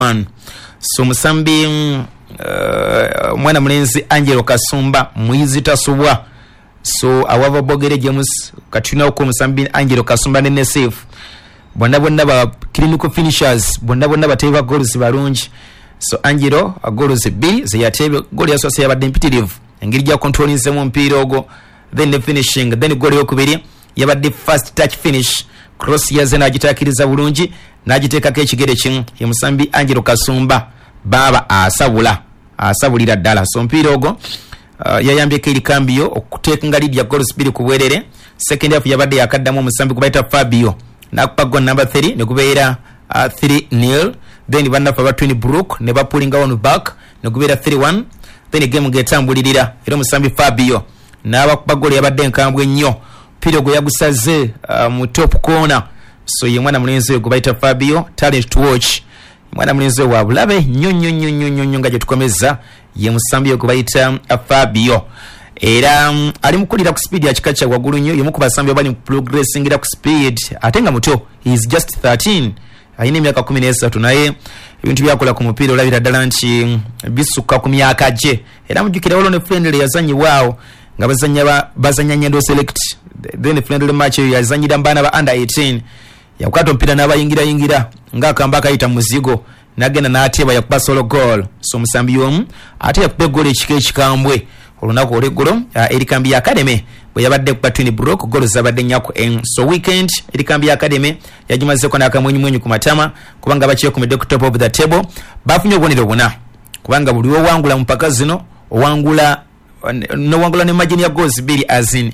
1. So musambi mwana mulenzi Angelo Kasumba muizi tasubwa. So awava bogere James katuna ko musambi Angelo Kasumba ne safe. Bonna ba clinical finishers, bonna bateba goals barungi. So Angelo goals 2 ziyatebe goal yaso yabadde impetitive. Engiri ja controlling se mu mpira ogo, then the finishing, then goal yokubiri yabadde first touch finish. Cross yaze nagitakiriza bulungi nagiteekako ekigere kimu ye musambi Angelo Kasumba baba asabulira ddala. So mpira ogo yayambyeko Erikambiyo okuteeka lead ya goals 2 ku bwerere. Second half yabadde yakaddamu omusambi kubaita Fabio nakupa goal number 3 ne kubeera 3-0. Then bannafa ba Twin Brook ne bapulinga on back ne kubeera 3-1. Then game getambulirira era omusambi Fabio n'abakuba goal yabadde enkambwe nnyo. Mpira gwe yagusaze mu top corner. So ye mwana mulenzi we gubaita Fabio, talent to watch. Mwana mulenzi wa bulabe nnyo nga tukomeza ye musambi we gubaita Fabio. Era ali mukulira ku speed ya kikacha wagulu nnyo, yemu kubasambi bali progressing ira ku speed. Atenga muto, he is just 13. Ayine myaka 13 naye ebintu byakola ku mupira olabira ddala nti bisuka ku myaka je. Era mujukira wolo ne friendly yazanyi wao nga bazanya nyendo select. Then friendly match yazanyira mbana ba under 18 yakwata mpira n'abayingira nga kamba kayita muzigo nagenda n'ateba yakuba solo goal. So musambi yomu ate yakuba goal ekikambwe olunaku olegolo Erikambi Academy bwe yabadde ku Twin Brook goal zabadde nyako so weekend Erikambi Academy yagimazeko n'akamwenyu ku matama kubanga bakiye ku middle top of the table bafunye obubonero buna kubanga buli owangula mpaka zino owangula ne margin ya goals 2 azin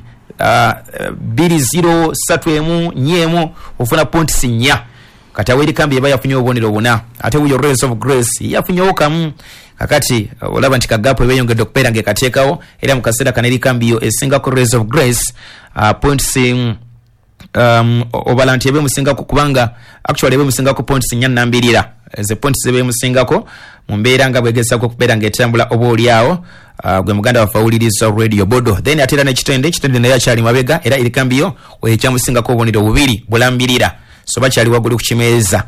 2-0 satwemu nyemu ufuna points nya kati Erikambi yaba yafunye obubonero buna ate uyo Race of Grace yafunye okamu kakati olaba nti kagapo ebeyongedde okubeera ngekateekawo era mukasera kana Erikambi esinga Race of Grace points obalanti ebe musingako kubanga actually ebe musingako points nya nambirira ze points ebe musingako mu mbeera nga bwegezako okubeera ng'etambula oba oliawo gwe muganda wa Fawuliriza Radio Bodo. Then atera n'ekitende naye akyali mabega era Erikambi ekyamusingako obubonero 2 bulambirira so bakyali waggulu ku kimeeza.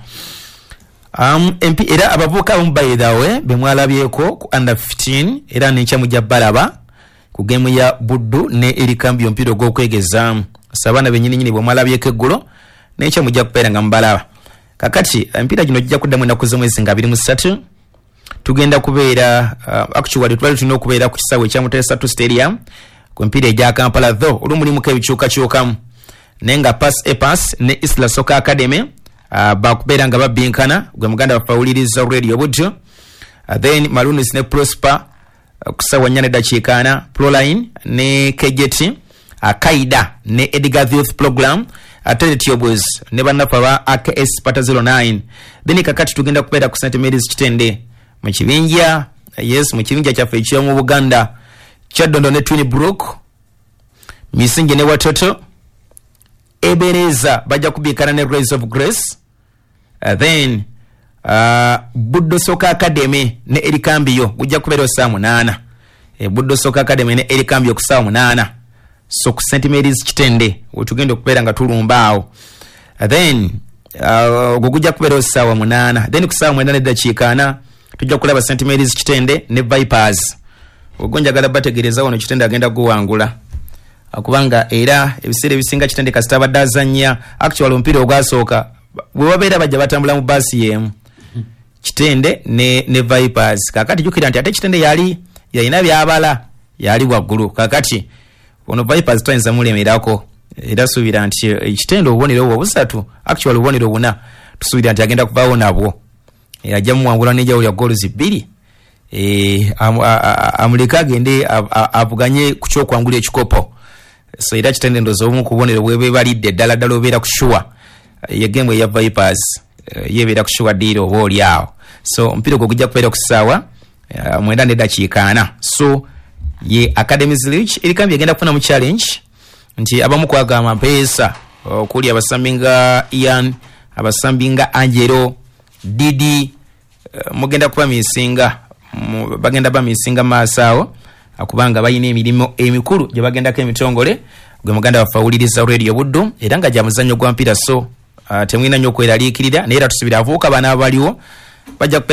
MP era abavubuka abamu bayidawe bemwalabyeko ku under 15 era n'enkya mujja balaba ku game ya Buddu ne Erikambi mpira gw'okwegeza sabana bennyini bwemwalabyeko eggulo n'enkya mujja kubeera nga mubalaba. Kakati empira gino gijja kuddamu ennaku z'omwezi nga 23 tugenda kubeera actually twali tulina okubeera ku kisaawe ekya Mutesa Stadium ku mpira egya Kampala though olumulimuko ebikyukakyukamu naye nga pass ne Isla Soccer Academy bakubeera nga babbinkana gwe muganda wa Fawuliriza Radio Buddu. Then Maroons ne Prosper kusawa 4:40 Proline ne Kejeti Kaida ne Edgar Youth Program Athlete Boys ne bannafa ba AKS Pata 09. Then kakati tugenda kubeera ku St Mary's Kitende mu kibinja kyaffe ekyomu Buganda Kyadondo ne Twin Brook Misinge ne Watoto Ebereza bajja kubikana ne Race of Grace. Then Buddu Soccer Academy ne Erikambi gujja kubeera saa 8. Buddu Soccer Academy ne Erikambi ku saa 8 so ku St Mary's Kitende wetugenda okubeera nga tulumbaawo. Then gujja kubeera saa 8. Then ku saa 8:40 tujja kulaba St Mary's Kitende ne Vipers. Ogonjagala bategereza wano Kitende agenda guwangula akubanga era ebiseera ebisinga Kitende kasita badazanya actually mpira ogwasooka bwe babeera bajja batambula mu basi yemu Kitende ne Vipers. Kakati jukira nti ate Kitende yalina byabala yali waggulu. Kakati ono Vipers twayinza mulemerako era suubira nti Kitende obubonero obwo busatu actually obubonero buna tusuubira nti agenda kubaawo nabwo ajja muwangula n'enjawulo ya goals 2 amuleka agende avuganye ku kyokwangula ekikopo. So era Kitende ndozo obumu kubonero bwebe balidde ddala obeera kushua ye game ya Vipers yebeera kushua diro oba oliawo. So mpira gujja kubeera ku ssaawa 9:40. So ye Academies Reach Erikambi agenda kufuna mu challenge nti abamu kwaga amapeesa okuli abasambinga Ian abasambinga Angelo Didi mugenda kuba misinga bagenda ba misinga maasawo akubanga bayina emirimu emikulu gye bagendako emitongole gwe muganda wa Fawuliriza Radio Buddu era nga jamuzanyo gwa mpira so temwina nnyo kweraliikirira naye era tusubira avuuka bana abaliwo bajja